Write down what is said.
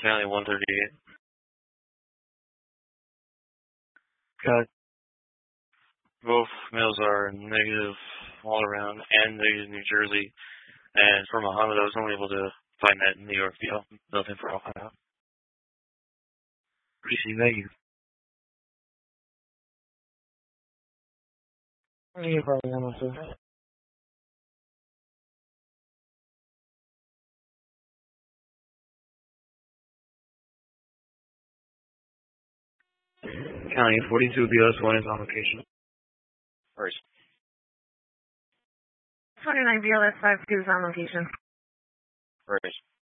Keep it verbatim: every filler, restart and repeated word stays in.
County one thirty-eight. Cut. Both males are negative all around and negative New Jersey. And for Muhammad, I was only able to find that in New York deal. Nothing for Ohio. Receive negative. Yeah, probably not myself. County forty-two B S one is on location. First. twenty-nine B L S five two is on location. First.